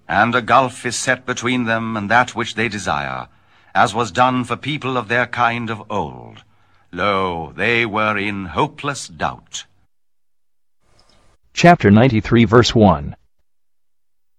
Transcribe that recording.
And a gulf is set between them and that which they desire, as was done for people of their kind of old. Lo, they were in hopeless doubt. Chapter 93, verse 1.